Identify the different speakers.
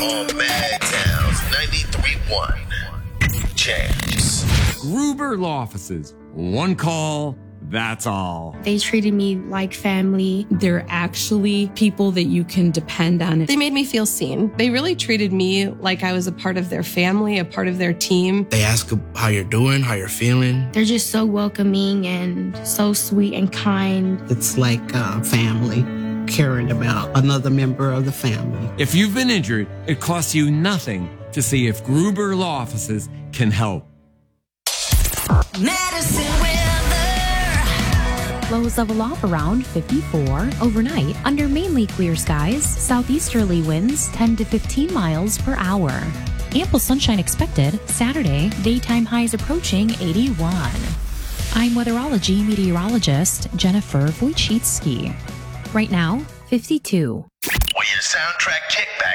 Speaker 1: on Mad Towns 93.1. Champs.
Speaker 2: Gruber Law Offices. One call, that's all.
Speaker 3: They treated me like family.
Speaker 4: They're actually people that you can depend on.
Speaker 5: They made me feel seen. They really treated me like I was a part of their family, a part of their team.
Speaker 6: They ask how you're doing, how you're feeling.
Speaker 3: They're just so welcoming and so sweet and kind.
Speaker 7: It's like family, caring about another member of the family.
Speaker 2: If you've been injured, it costs you nothing to see if Gruber Law Offices can help.
Speaker 8: Medicine weather.
Speaker 9: Lows level off around 54. Overnight, under mainly clear skies, southeasterly winds 10 to 15 miles per hour. Ample sunshine expected. Saturday, daytime highs approaching 81. I'm weatherology meteorologist Jennifer Wojcicki. Right now, 52.
Speaker 1: Where your soundtrack kickback